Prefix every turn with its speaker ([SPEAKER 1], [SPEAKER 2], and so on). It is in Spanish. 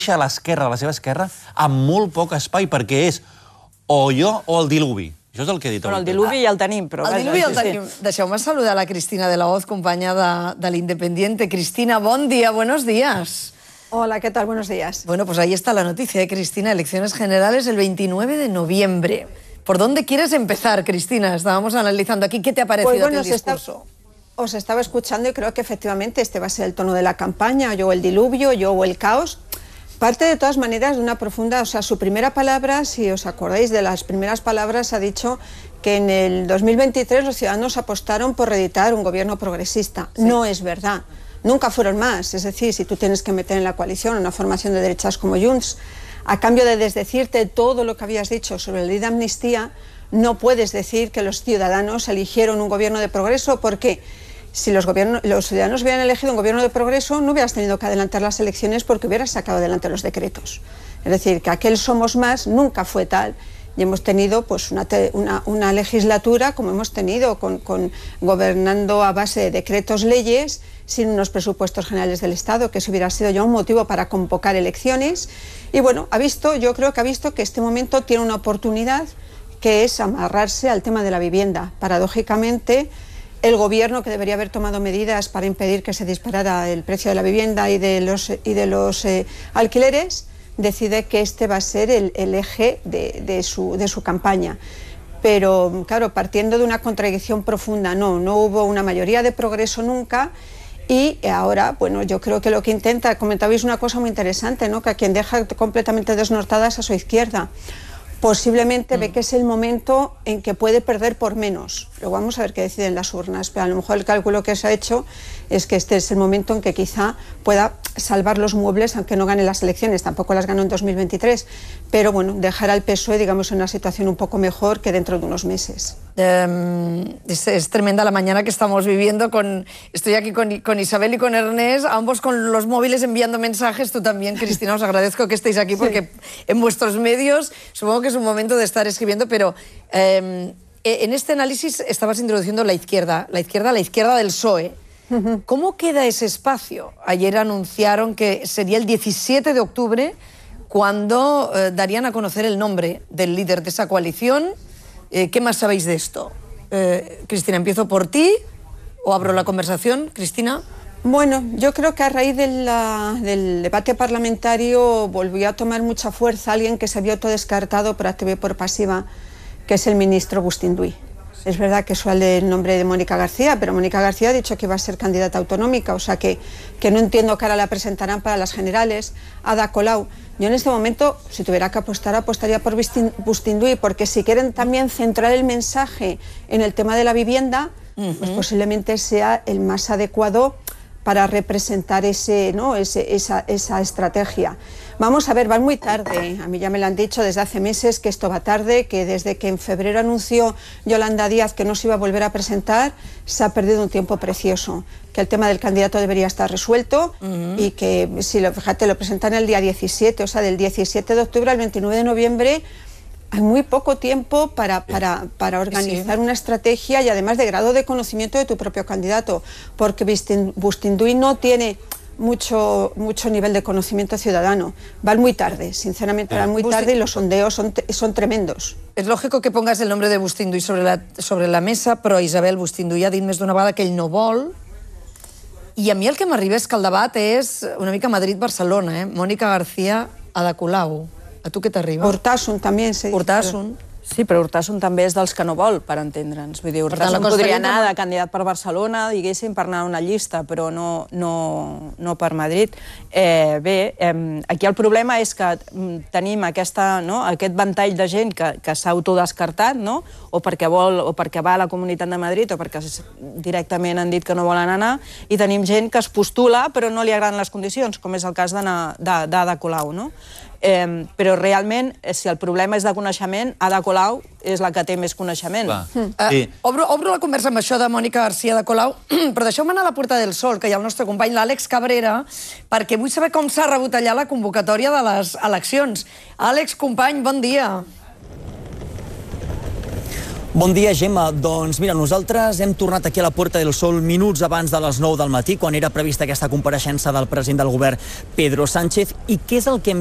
[SPEAKER 1] a l'esquerra, a la seva esquerra, amb molt poc espai, perquè és o jo o el diluvi. Això és el que he dit.
[SPEAKER 2] Però el diluvi ja el tenim.
[SPEAKER 3] El diluvi ja el tenim. Deixeu-me saludar la Cristina de la Hoz, companya de l'Independiente. Cristina, bon dia, buenos días.
[SPEAKER 4] Hola, ¿qué tal? Buenos días.
[SPEAKER 3] Bueno, pues ahí está la noticia, Cristina. Elecciones generales el 29 de noviembre. ¿Por dónde quieres empezar, Cristina? Estábamos analizando aquí. ¿Qué te ha parecido el discurso?
[SPEAKER 4] Os estaba escuchando y creo que efectivamente este va a ser el tono de la campaña, yo o el diluvio, yo o el caos. Parte de todas maneras de una profunda, o sea, su primera palabra, si os acordáis de las primeras palabras, ha dicho que en el 2023 los ciudadanos apostaron por reeditar un gobierno progresista. Sí. No es verdad. Nunca fueron más. Es decir, si tú tienes que meter en la coalición una formación de derechas como Junts, a cambio de desdecirte todo lo que habías dicho sobre la ley de amnistía, no puedes decir que los ciudadanos eligieron un gobierno de progreso, porque si los ciudadanos hubieran elegido un gobierno de progreso, no hubieras tenido que adelantar las elecciones porque hubieras sacado adelante los decretos. Es decir, que aquel Somos Más nunca fue tal. Y hemos tenido pues, una legislatura, como hemos tenido, gobernando a base de decretos leyes, sin unos presupuestos generales del Estado, que eso hubiera sido ya un motivo para convocar elecciones. Y bueno, yo creo que ha visto que este momento tiene una oportunidad, que es amarrarse al tema de la vivienda. Paradójicamente, el gobierno, que debería haber tomado medidas para impedir que se disparara el precio de la vivienda y de los alquileres, decide que este va a ser el eje de su campaña. Pero, claro, partiendo de una contradicción profunda, no hubo una mayoría de progreso nunca. Y ahora, bueno, yo creo que lo que intenta, comentabais una cosa muy interesante, ¿no? Que a quien deja completamente desnortadas a su izquierda. Posiblemente ve que es el momento en que puede perder por menos. Luego vamos a ver qué deciden las urnas, pero a lo mejor el cálculo que se ha hecho es que este es el momento en que quizá pueda salvar los muebles, aunque no gane las elecciones. Tampoco las ganó en 2023, pero bueno, dejar al PSOE, digamos, en una situación un poco mejor que dentro de unos meses.
[SPEAKER 3] Es tremenda la mañana que estamos viviendo. Estoy aquí con Isabel y con Ernest, ambos con los móviles enviando mensajes. Tú también, Cristina, os agradezco que estéis aquí, porque en vuestros medios supongo que es un momento de estar escribiendo, pero en este análisis estabas introduciendo la izquierda del PSOE. ¿Cómo queda ese espacio? Ayer anunciaron que sería el 17 de octubre cuando darían a conocer el nombre del líder de esa coalición. ¿Qué más sabéis de esto? Cristina, empiezo por ti o abro la conversación. Cristina.
[SPEAKER 4] Bueno, yo creo que a raíz del debate parlamentario volvió a tomar mucha fuerza alguien que se había autodescartado por activa y por pasiva, que es el ministro Bustinduy. Es verdad que sale el nombre de Mónica García, pero Mónica García ha dicho que va a ser candidata autonómica, o sea que no entiendo que ahora la presentarán para las generales. Ada Colau. Yo en este momento, si tuviera que apostar, apostaría por Bustinduy, porque si quieren también centrar el mensaje en el tema de la vivienda, pues posiblemente sea el más adecuado para representar esa estrategia. Vamos a ver, van muy tarde. A mí ya me lo han dicho desde hace meses que esto va tarde, que desde que en febrero anunció Yolanda Díaz que no se iba a volver a presentar, se ha perdido un tiempo precioso, que el tema del candidato debería estar resuelto y que, fíjate, lo presentan el día 17, o sea, del 17 de octubre al 29 de noviembre, hay muy poco tiempo para organizar una estrategia y además de grado de conocimiento de tu propio candidato, porque Bustinduy no tiene mucho nivel de conocimiento ciudadano. Van muy tarde, sinceramente van muy tarde, y los sondeos son tremendos.
[SPEAKER 3] És lògic que pongas el nombre de Bustinduy sobre la mesa, però Isabel, Bustinduy ha dit més d'una vegada que ell no vol, i a mi el que m'arriba és que el debat és una mica Madrid-Barcelona, Mónica García, Ada Colau. A tu què t'arriba?
[SPEAKER 4] Urtasun també.
[SPEAKER 3] Urtasun.
[SPEAKER 2] Sí, però Urtasun també és dels que no vol, per entendre'ns. Vull dir, Urtasun podria anar de candidat per Barcelona, diguéssim, per anar a una llista, però no per Madrid. Bé, aquí el problema és que tenim aquest ventall de gent que s'ha autodescartat, o perquè va a la Comunitat de Madrid o perquè directament han dit que no volen anar, i tenim gent que es postula però no li agraden les condicions, com és el cas d'Ada Colau, no? Però realment, si el problema és de coneixement, Ada Colau és la que té més coneixement.
[SPEAKER 3] Obro la conversa amb això de Mònica García de Colau, però deixeu-me anar a la Puerta del Sol, que hi ha el nostre company, l'Àlex Cabrera, perquè vull saber com s'ha rebut allà la convocatòria de les eleccions. Àlex, company, bon dia.
[SPEAKER 5] Bon dia, Gemma. Doncs mira, nosaltres hem tornat aquí a la Puerta del Sol minuts abans de les 9 del matí, quan era prevista aquesta compareixença del president del govern, Pedro Sánchez. I què és el que hem